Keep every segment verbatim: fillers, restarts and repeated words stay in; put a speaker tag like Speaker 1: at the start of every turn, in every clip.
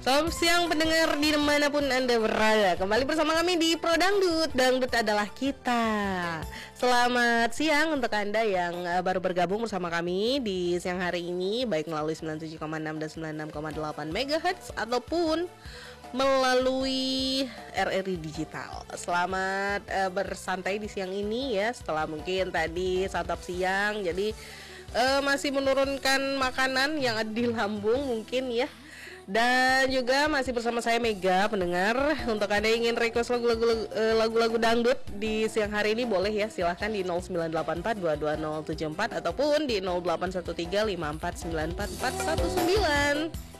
Speaker 1: Selamat siang pendengar dimanapun Anda berada. Kembali bersama kami di Pro Dangdut. Dangdut adalah kita. Selamat siang untuk Anda yang baru bergabung bersama kami di siang hari ini, baik melalui sembilan puluh tujuh koma enam dan sembilan puluh enam koma delapan megahertz ataupun melalui R R I Digital. Selamat uh, bersantai di siang ini ya, setelah mungkin tadi santap siang, jadi uh, masih menurunkan makanan yang ada di lambung mungkin ya. Dan juga masih bersama saya Mega, pendengar. Untuk Anda yang ingin request lagu-lagu lagu-lagu dangdut di siang hari ini boleh ya, silahkan di nol sembilan delapan empat dua dua nol tujuh empat ataupun di nol delapan satu tiga lima empat sembilan empat empat satu sembilan.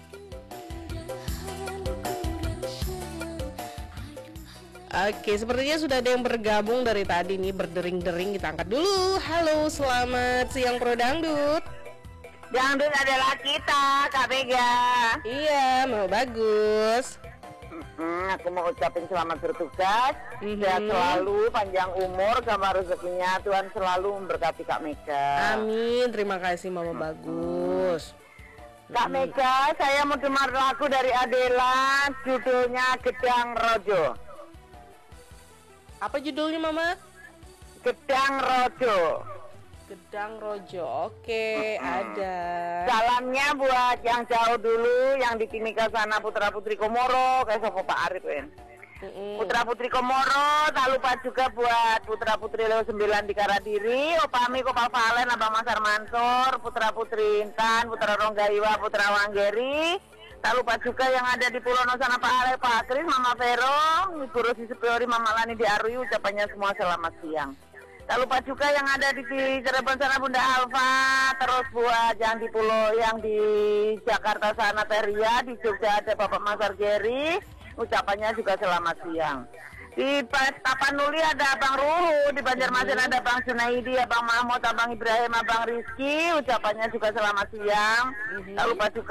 Speaker 1: Oke, sepertinya sudah ada yang bergabung dari tadi nih, berdering-dering. Kita angkat dulu. Halo, selamat siang Pro Dangdut.
Speaker 2: Dangdut adalah kita, Kak Mega.
Speaker 1: Iya, mau bagus.
Speaker 2: Hmm, aku mau ucapin selamat bertugas,
Speaker 1: mm-hmm.
Speaker 2: sehat selalu, panjang umur, gambar rezekinya, Tuhan selalu memberkati Kak Mega.
Speaker 1: Amin, terima kasih Mama mm-hmm. bagus.
Speaker 2: Kak mm-hmm. Mega, saya mau dengar lagu dari Adela, judulnya Gedang Rojo.
Speaker 1: Apa judulnya Mama?
Speaker 2: Gedang Rojo.
Speaker 1: Gedang Rojo, oke, mm-hmm. ada.
Speaker 2: Salamnya buat yang jauh dulu, yang di Timika sana, putra putri Komoro, kayak Sopo Pak Arif kan. Mm-hmm. Putra putri Komoro, tak lupa juga buat putra putri Leo sembilan di Karadiri, Opami, Kopa Valen, Abang Masar Mansur, putra putri Intan, putra Ronggaiwa, putra Wanggeri. Tak lupa juga yang ada di Pulau Nosana Pak Ale, Pak Kris, Mama Vero, Ibu Rosi Superiori, Mama Lani di Arui, ucapannya semua selamat siang. Tak lupa juga yang ada di Cirebon sana Bunda Alfa, terus buat yang di Pulau, yang di Jakarta sana Teria, di Jogja ada Bapak Masar Geri, ucapannya juga selamat siang. Di Tapanuli ada Abang Ruhu, di Banjarmasin ada Abang Junaidi, Abang Mahmud, Abang Ibrahim, Abang Rizky, ucapannya juga selamat siang. Tak lupa juga